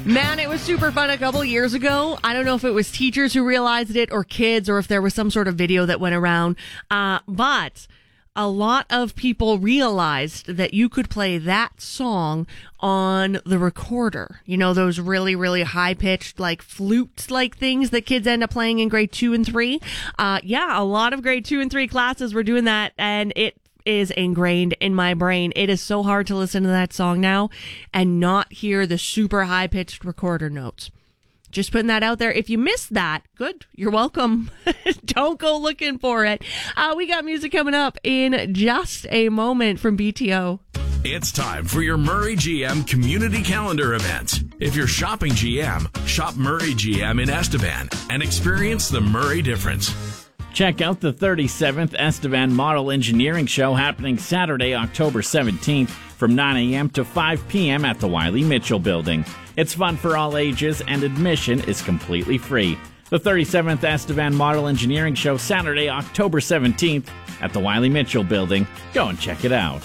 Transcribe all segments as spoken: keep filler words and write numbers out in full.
Man, it was super fun a couple years ago. I don't know if it was teachers who realized it or kids or if there was some sort of video that went around. Uh, but a lot of people realized that you could play that song on the recorder. You know, those really, really high-pitched, like, flute-like things that kids end up playing in grade two and three. Uh, yeah, a lot of grade two and three classes were doing that, and it is ingrained in my brain. It is so hard to listen to that song now and not hear the super high-pitched recorder notes. Just putting that out there. If you missed that, good. You're welcome. Don't go looking for it. Uh, we got music coming up in just a moment from B T O. It's time for your Murray G M community calendar event. If you're shopping G M, shop Murray G M in Estevan and experience the Murray difference. Check out the thirty-seventh Estevan Model Engineering Show happening Saturday, October seventeenth from nine a.m. to five p.m. at the Wiley Mitchell Building. It's fun for all ages and admission is completely free. The thirty-seventh Estevan Model Engineering Show Saturday, October seventeenth at the Wiley Mitchell Building. Go and check it out.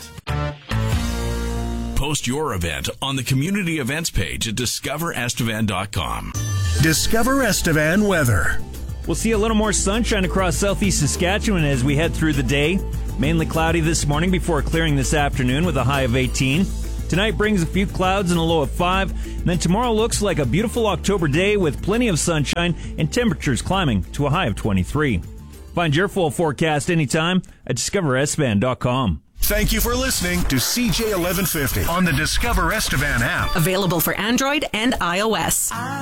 Post your event on the community events page at discover estevan dot com. Discover Estevan weather. We'll see a little more sunshine across southeast Saskatchewan as we head through the day. Mainly cloudy this morning before clearing this afternoon with a high of eighteen. Tonight brings a few clouds and a low of five. And then tomorrow looks like a beautiful October day with plenty of sunshine and temperatures climbing to a high of twenty-three. Find your full forecast anytime at discover estevan dot com. Thank you for listening to C J eleven fifty on the Discover Estevan app. Available for Android and iOS.